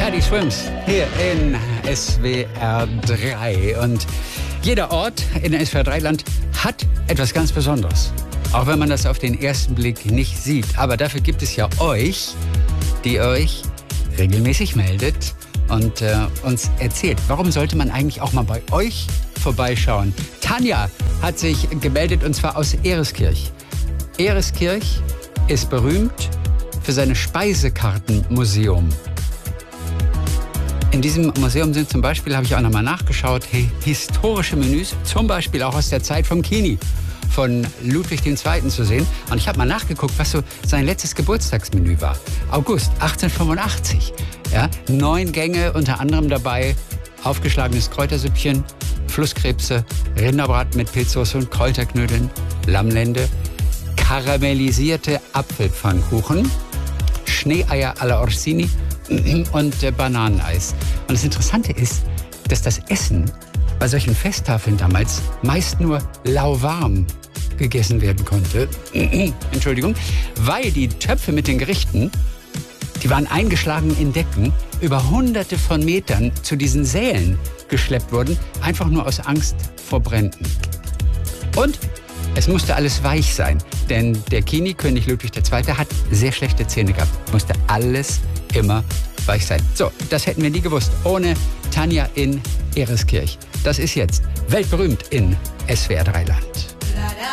Teddy Swims hier in SWR 3. Und jeder Ort in SWR 3 Land hat etwas ganz Besonderes. Auch wenn man das auf den ersten Blick nicht sieht. Aber dafür gibt es ja euch, die euch regelmäßig meldet und uns erzählt. Warum sollte man eigentlich auch mal bei euch vorbeischauen? Tanja hat sich gemeldet, und zwar aus Ereskirch. Ereskirch ist berühmt für sein Speisekartenmuseum. In diesem Museum sind zum Beispiel, habe ich auch nochmal nachgeschaut, historische Menüs, zum Beispiel auch aus der Zeit vom Kini, von Ludwig II. Zu sehen. Und ich habe mal nachgeguckt, was so sein letztes Geburtstagsmenü war. August 1885. Ja, 9 Gänge, unter anderem dabei aufgeschlagenes Kräutersüppchen, Flusskrebse, Rinderbraten mit Pilzsoße und Kräuterknödeln, Lammlende, karamellisierte Apfelpfannkuchen, Schneeeier alla Orsini und Bananeneis. Und das Interessante ist, dass das Essen bei solchen Festtafeln damals meist nur lauwarm gegessen werden konnte. Entschuldigung, weil die Töpfe mit den Gerichten, die waren eingeschlagen in Decken, über hunderte von Metern zu diesen Sälen geschleppt wurden, einfach nur aus Angst vor Bränden. Und es musste alles weich sein, denn der Kini, König Ludwig II., hat sehr schlechte Zähne gehabt. Musste alles immer weich sein. So, das hätten wir nie gewusst ohne Tanja in Ereskirch. Das ist jetzt weltberühmt in SWR 3 Land.